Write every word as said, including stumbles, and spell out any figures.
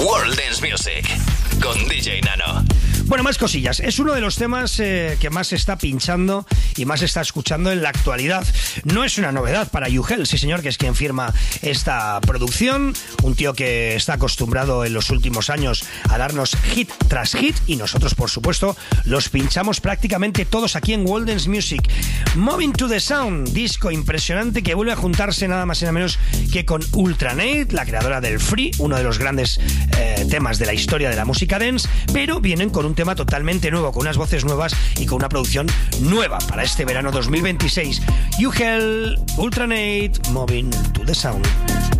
World Dance Music con D J Nano. Bueno, más cosillas. Es uno de los temas eh, que más se está pinchando y más se está escuchando en la actualidad. No es una novedad para U-Hell, sí señor, que es quien firma esta producción. Un tío que está acostumbrado en los últimos años a darnos hit tras hit y nosotros, por supuesto, los pinchamos prácticamente todos aquí en World Dance Music. Moving to the Sound, disco impresionante que vuelve a juntarse nada más y nada menos que con Ultranate, la creadora del Free, uno de los grandes eh, temas de la historia de la música dance, pero vienen con un tema totalmente nuevo, con unas voces nuevas y con una producción nueva para este verano dos mil veintiséis. U-Hell, Ultranate, Moving to the Sound.